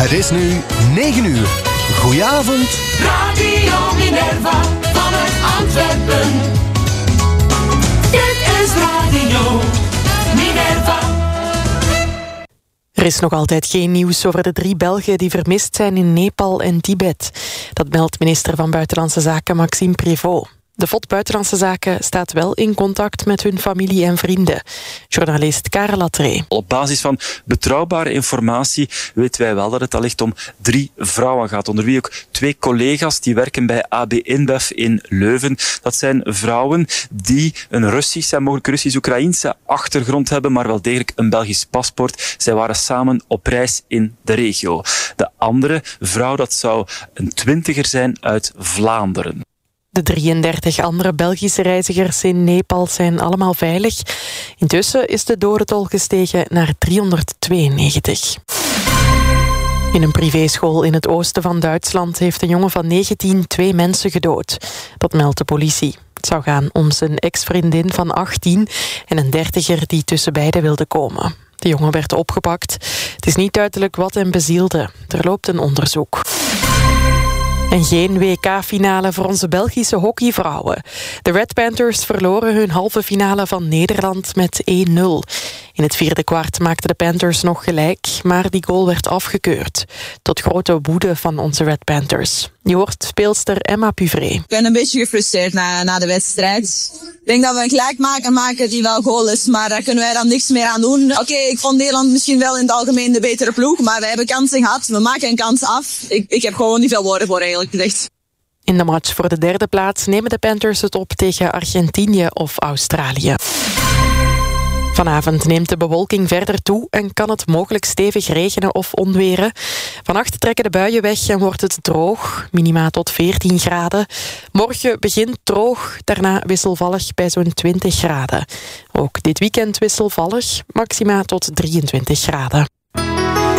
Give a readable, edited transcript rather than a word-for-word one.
Het is nu 9 uur. Goedenavond. Radio Minerva vanuit Antwerpen. Dit is Radio Minerva. Er is nog altijd geen nieuws over de 3 Belgen die vermist zijn in Nepal en Tibet. Dat meldt minister van Buitenlandse Zaken Maxime Prévost. De VOD Buitenlandse Zaken staat wel in contact met hun familie en vrienden. Journalist Karel Latree. Op basis van betrouwbare informatie weten wij wel dat het allicht om 3 vrouwen gaat. Onder wie ook 2 collega's die werken bij AB InBev in Leuven. Dat zijn vrouwen die een Russische en mogelijk Russisch-Oekraïnse achtergrond hebben, maar wel degelijk een Belgisch paspoort. Zij waren samen op reis in de regio. De andere vrouw, dat zou een 20er zijn uit Vlaanderen. De 33 andere Belgische reizigers in Nepal zijn allemaal veilig. Intussen is de dodentol gestegen naar 392. In een privéschool in het oosten van Duitsland heeft een jongen van 19 2 mensen gedood. Dat meldt de politie. Het zou gaan om zijn ex-vriendin van 18 en een 30er die tussen beiden wilde komen. De jongen werd opgepakt. Het is niet duidelijk wat hem bezielde. Er loopt een onderzoek. En geen WK-finale voor onze Belgische hockeyvrouwen. De Red Panthers verloren hun halve finale van Nederland met 1-0. In het 4e kwart maakten de Panthers nog gelijk, maar die goal werd afgekeurd. Tot grote woede van onze Red Panthers. Je hoort speelster Emma Puvré. Ik ben een beetje gefrustreerd na de wedstrijd. Ik denk dat we een gelijkmaker maken die wel goal is, maar daar kunnen wij dan niks meer aan doen. Oké, ik vond Nederland misschien wel in het algemeen de betere ploeg, maar we hebben kansen gehad. We maken een kans af. Ik heb gewoon niet veel woorden voor, eigenlijk gezegd. In de match voor de 3e plaats nemen de Panthers het op tegen Argentinië of Australië. Vanavond neemt de bewolking verder toe en kan het mogelijk stevig regenen of onweren. Vannacht trekken de buien weg en wordt het droog, minima tot 14 graden. Morgen begint droog, daarna wisselvallig bij zo'n 20 graden. Ook dit weekend wisselvallig, maxima tot 23 graden.